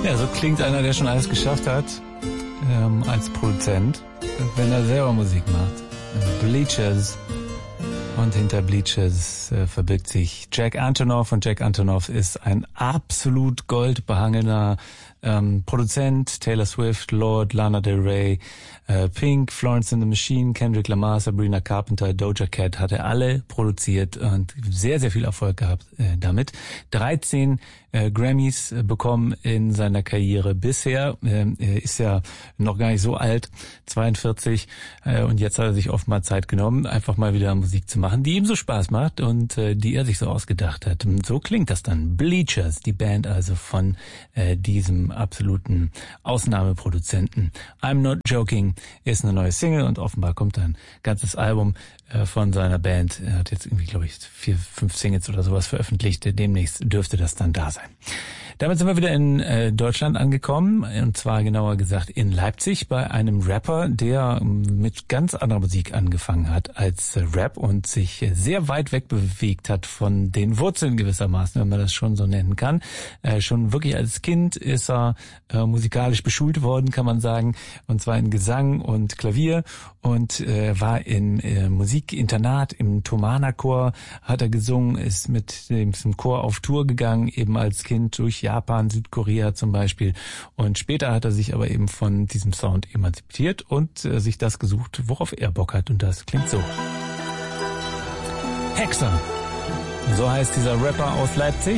Ja, so klingt einer, der schon alles geschafft hat, als Produzent, wenn er selber Musik macht. Bleachers. Und hinter Bleachers verbirgt sich Jack Antonoff. Und Jack Antonoff ist ein absolut goldbehangener Produzent. Taylor Swift, Lorde, Lana Del Rey, Pink, Florence and the Machine, Kendrick Lamar, Sabrina Carpenter, Doja Cat hat er alle produziert und sehr, sehr viel Erfolg gehabt damit. 13 Grammys bekommen in seiner Karriere bisher. Er ist ja noch gar nicht so alt, 42. Und jetzt hat er sich oft mal Zeit genommen, einfach mal wieder Musik zu machen, die ihm so Spaß macht und die er sich so ausgedacht hat. Und so klingt das dann. Bleachers, die Band also von diesem absoluten Ausnahmeproduzenten. I'm Not Joking ist eine neue Single und offenbar kommt ein ganzes Album von seiner Band. Er hat jetzt irgendwie, glaube ich, 4, 5 Singles oder sowas veröffentlicht. Demnächst dürfte das dann da sein. Damit sind wir wieder in Deutschland angekommen, und zwar genauer gesagt in Leipzig bei einem Rapper, der mit ganz anderer Musik angefangen hat als Rap und sich sehr weit weg bewegt hat von den Wurzeln gewissermaßen, wenn man das schon so nennen kann. Schon wirklich als Kind ist er musikalisch beschult worden, kann man sagen, und zwar in Gesang und Klavier, und war in Musikinternat im Thomanerchor, hat er gesungen, ist mit dem Chor auf Tour gegangen, eben als Kind durch Japan, Südkorea zum Beispiel. Und später hat er sich aber eben von diesem Sound emanzipiert und sich das gesucht, worauf er Bock hat. Und das klingt so. Hexer. So heißt dieser Rapper aus Leipzig.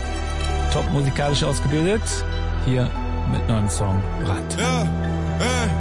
Top musikalisch ausgebildet. Hier mit neuem Song Rad. Ja,